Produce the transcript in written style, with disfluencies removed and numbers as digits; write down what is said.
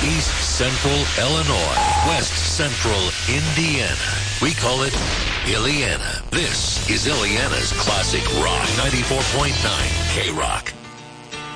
East Central Illinois, West Central Indiana. We call it Illiana. This is Illiana's Classic Rock 94.9 K-Rock.